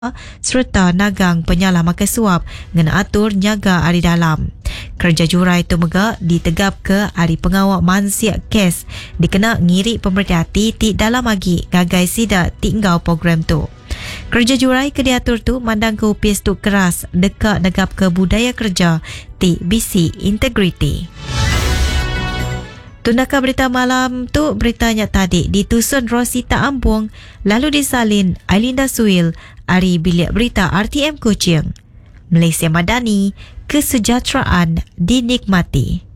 serta nagang penyalah makan suap ngena atur nyaga ari dalam. Kerja jurai tu megak ditegap ke ari pengawal mansiak kes dikena ngiri pemerhati ti dalam lagi gagai sida tinggal program tu. Kerja jurai ke diatur tu mandang ke upis tu keras dekat negap ke budaya kerja ti BC Integrity. Tundaka berita malam tu beritanya tadi ditusun Rosita Ambung lalu disalin Ailinda Suil ari bilik berita RTM Kuching. Malaysia Madani, kesejahteraan dinikmati.